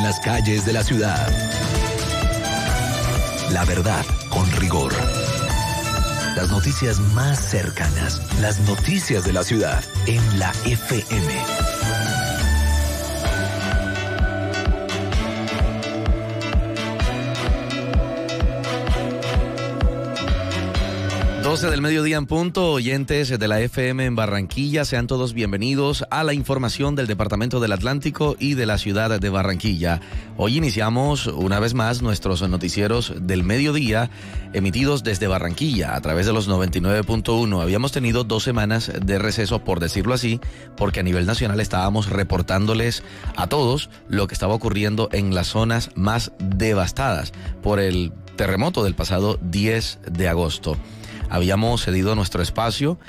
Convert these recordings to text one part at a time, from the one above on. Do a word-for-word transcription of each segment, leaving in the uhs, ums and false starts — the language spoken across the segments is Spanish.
las calles de la ciudad. La verdad con rigor. Las noticias más cercanas, las noticias de la ciudad en la F M. doce del mediodía en punto, oyentes de la F M en Barranquilla, sean todos bienvenidos a la información del Departamento del Atlántico y de la ciudad de Barranquilla. Hoy iniciamos una vez más nuestros noticieros del mediodía emitidos desde Barranquilla a través de los noventa y nueve punto uno. Habíamos tenido dos semanas de receso, por decirlo así, porque a nivel nacional estábamos reportándoles a todos lo que estaba ocurriendo en las zonas más devastadas por el terremoto del pasado diez de agosto. Habíamos cedido nuestro espacio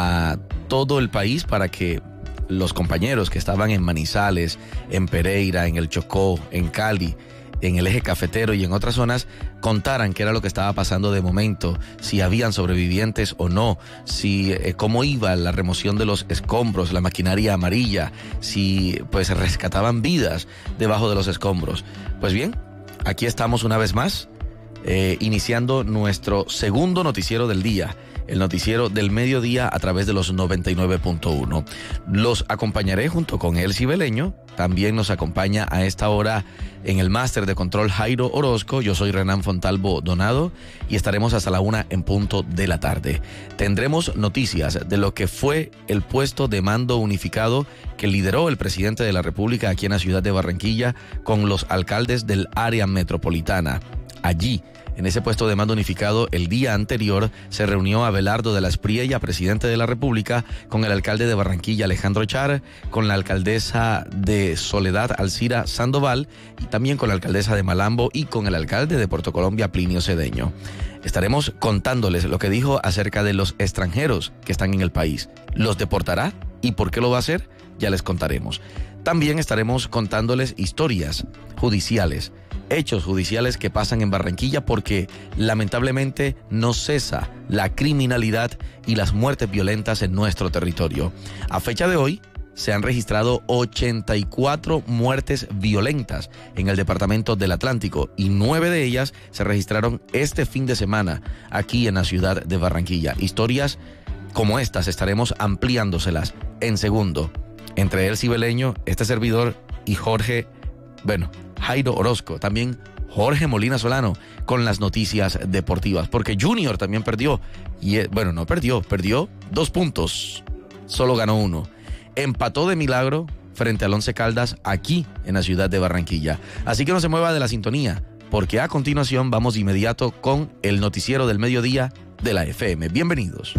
a todo el país para que los compañeros que estaban en Manizales, en Pereira, en el Chocó, en Cali, en el eje cafetero y en otras zonas, contaran qué era lo que estaba pasando de momento, si habían sobrevivientes o no, si eh, cómo iba la remoción de los escombros, la maquinaria amarilla, si pues rescataban vidas debajo de los escombros. Pues bien, aquí estamos una vez más. Eh, iniciando nuestro segundo noticiero del día, el noticiero del mediodía a través de los noventa y nueve punto uno. Los acompañaré junto con Elsie Beleño. También nos acompaña a esta hora en el máster de control Jairo Orozco. Yo soy Renan Fontalvo Donado y estaremos hasta la una en punto de la tarde. Tendremos noticias de lo que fue el puesto de mando unificado que lideró el presidente de la República aquí en la ciudad de Barranquilla con los alcaldes del área metropolitana. Allí, en ese puesto de mando unificado, el día anterior se reunió Abelardo de la Espriella, presidente de la República, con el alcalde de Barranquilla, Alejandro Char, con la alcaldesa de Soledad, Alcira Sandoval, y también con la alcaldesa de Malambo y con el alcalde de Puerto Colombia, Plinio Cedeño. Estaremos contándoles lo que dijo acerca de los extranjeros que están en el país. ¿Los deportará? ¿Y por qué lo va a hacer? Ya les contaremos. También estaremos contándoles historias judiciales, hechos judiciales que pasan en Barranquilla porque lamentablemente no cesa la criminalidad y las muertes violentas en nuestro territorio. A fecha de hoy se han registrado ochenta y cuatro muertes violentas en el departamento del Atlántico y nueve de ellas se registraron este fin de semana aquí en la ciudad de Barranquilla. Historias como estas estaremos ampliándoselas en segundo. Entre Elsie Beleño, este servidor y Jorge, bueno, Jairo Orozco, también Jorge Molina Solano con las noticias deportivas, porque Junior también perdió, y bueno, no perdió, perdió dos puntos, solo ganó uno, empató de milagro frente al Once Caldas aquí en la ciudad de Barranquilla, así que no se mueva de la sintonía, porque a continuación vamos de inmediato con el noticiero del mediodía de la F M. Bienvenidos.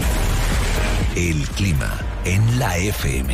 El clima en la F M.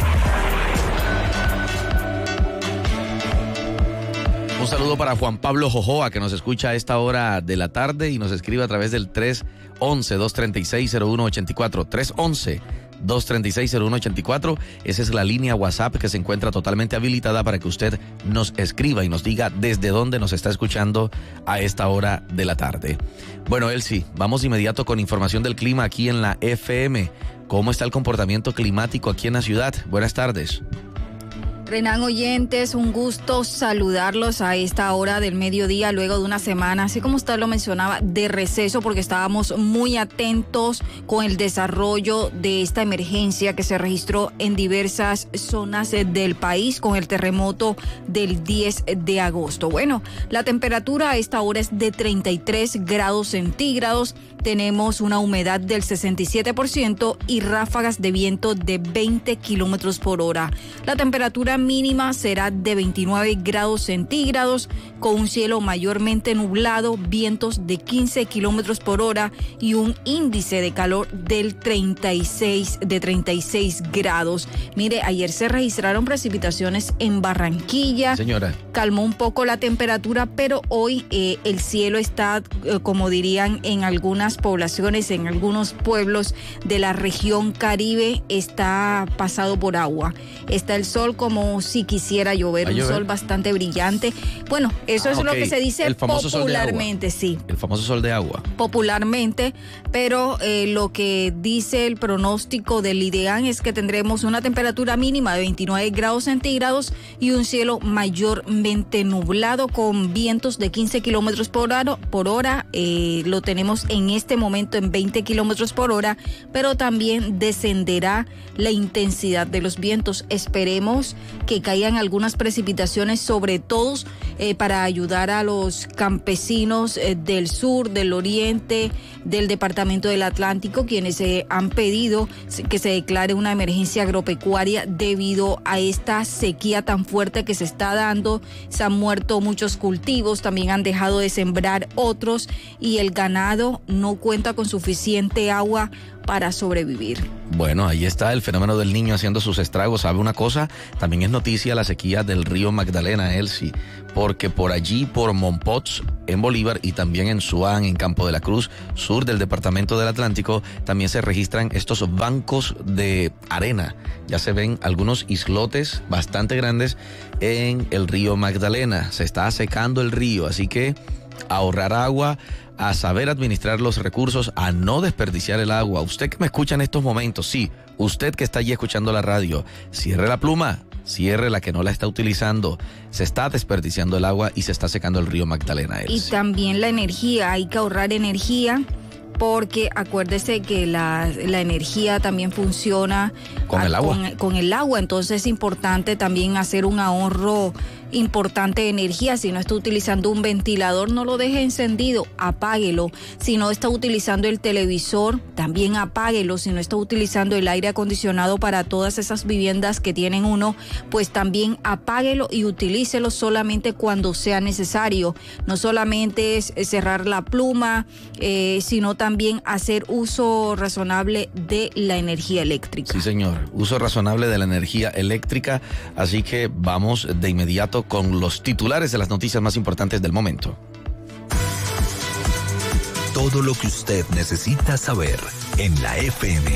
Un saludo para Juan Pablo Jojoa, que nos escucha a esta hora de la tarde y nos escribe a través del tres once, dos treinta y seis, cero uno ochenta y cuatro. tres once, dos treinta y seis, cero uno ochenta y cuatro. Esa es la línea WhatsApp que se encuentra totalmente habilitada para que usted nos escriba y nos diga desde dónde nos está escuchando a esta hora de la tarde. Bueno, Elsie, vamos de inmediato con información del clima aquí en la F M. ¿Cómo está el comportamiento climático aquí en la ciudad? Buenas tardes. Renan, oyentes, un gusto saludarlos a esta hora del mediodía, luego de una semana, así como usted lo mencionaba, de receso, porque estábamos muy atentos con el desarrollo de esta emergencia que se registró en diversas zonas del país con el terremoto del diez de agosto. Bueno, la temperatura a esta hora es de treinta y tres grados centígrados, tenemos una humedad del sesenta y siete por ciento y ráfagas de viento de veinte kilómetros por hora. La temperatura mínima será de veintinueve grados centígrados con un cielo mayormente nublado, vientos de quince kilómetros por hora y un índice de calor del treinta y seis, de treinta y seis grados. Mire, ayer se registraron precipitaciones en Barranquilla. Señora. Calmó un poco la temperatura, pero hoy eh, el cielo está, eh, como dirían en algunas poblaciones, en algunos pueblos de la región Caribe, está pasado por agua. Está el sol como si quisiera llover, un llover? sol bastante brillante. Bueno, eso ah, es okay. lo que se dice el famoso popularmente, sí. El famoso sol de agua. Popularmente, pero eh, lo que dice el pronóstico del IDEAN es que tendremos una temperatura mínima de veintinueve grados centígrados y un cielo mayormente parcialmente nublado con vientos de quince kilómetros por hora, por hora. Eh, lo tenemos en este momento en veinte kilómetros por hora, pero también descenderá la intensidad de los vientos. Esperemos que caigan algunas precipitaciones, sobre todo eh, para ayudar a los campesinos eh, del sur, del oriente, del departamento del Atlántico, quienes eh, han pedido que se declare una emergencia agropecuaria debido a esta sequía tan fuerte que se está dando. Se han muerto muchos cultivos, también han dejado de sembrar otros y el ganado no cuenta con suficiente agua para sobrevivir. Bueno, ahí está el fenómeno del Niño haciendo sus estragos. ¿Sabe una cosa? También es noticia la sequía del río Magdalena, Elsie, porque por allí, por Mompox, en Bolívar, y también en Suán, en Campo de la Cruz, sur del departamento del Atlántico, también se registran estos bancos de arena. Ya se ven algunos islotes bastante grandes en el río Magdalena. Se está secando el río, así que ahorrar agua, a saber administrar los recursos, a no desperdiciar el agua. Usted que me escucha en estos momentos, sí, usted que está allí escuchando la radio, cierre la pluma, cierre la que no la está utilizando. Se está desperdiciando el agua y se está secando el río Magdalena. Y también la energía, hay que ahorrar energía, porque acuérdese que la, la energía también funciona con el agua. Con, con el agua, entonces es importante también hacer un ahorro importante de energía. Si no está utilizando un ventilador, no lo deje encendido, apáguelo. Si no está utilizando el televisor, también apáguelo. Si no está utilizando el aire acondicionado para todas esas viviendas que tienen uno, pues también apáguelo y utilícelo solamente cuando sea necesario. No solamente es cerrar la pluma, eh, sino también hacer uso razonable de la energía eléctrica. Sí, señor, uso razonable de la energía eléctrica. Así que vamos de inmediato con los titulares de las noticias más importantes del momento. Todo lo que usted necesita saber en la F M.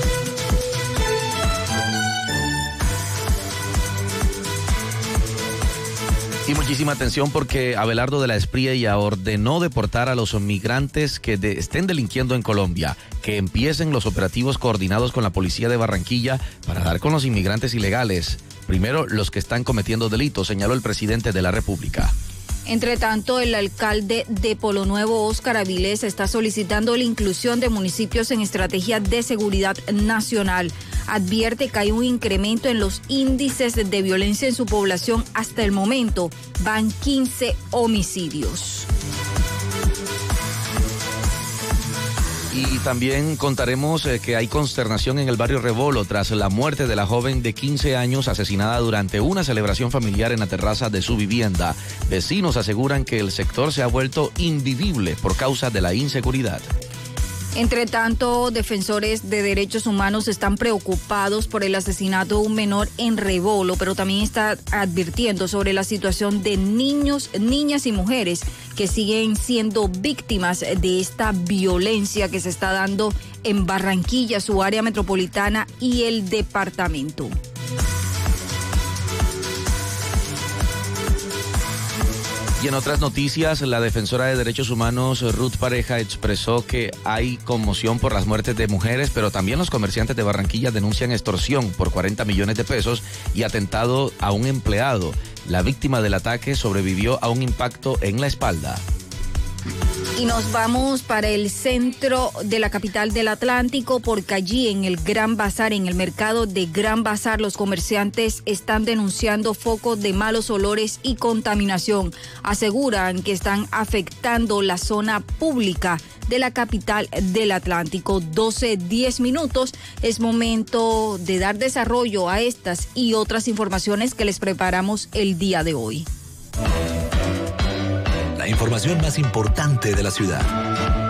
Y muchísima atención porque Abelardo de la Espriella ordenó deportar a los migrantes que de, estén delinquiendo en Colombia, que empiecen los operativos coordinados con la policía de Barranquilla para dar con los inmigrantes ilegales. Primero, los que están cometiendo delitos, señaló el presidente de la República. Entre tanto, el alcalde de Polo Nuevo, Óscar Avilés, está solicitando la inclusión de municipios en estrategia de seguridad nacional. Advierte que hay un incremento en los índices de violencia en su población. Hasta el momento van quince homicidios. Y también contaremos eh, que hay consternación en el barrio Rebolo tras la muerte de la joven de quince años asesinada durante una celebración familiar en la terraza de su vivienda. Vecinos aseguran que el sector se ha vuelto invivible por causa de la inseguridad. Entre tanto, defensores de derechos humanos están preocupados por el asesinato de un menor en Rebolo, pero también está advirtiendo sobre la situación de niños, niñas y mujeres que siguen siendo víctimas de esta violencia que se está dando en Barranquilla, su área metropolitana y el departamento. Y en otras noticias, la defensora de derechos humanos Ruth Pareja expresó que hay conmoción por las muertes de mujeres, pero también los comerciantes de Barranquilla denuncian extorsión por cuarenta millones de pesos y atentado a un empleado. La víctima del ataque sobrevivió a un impacto en la espalda. Y nos vamos para el centro de la capital del Atlántico, porque allí en el Gran Bazar, en el mercado de Gran Bazar, los comerciantes están denunciando focos de malos olores y contaminación. Aseguran que están afectando la zona pública de la capital del Atlántico. doce, diez minutos. Es momento de dar desarrollo a estas y otras informaciones que les preparamos el día de hoy. La información más importante de la ciudad.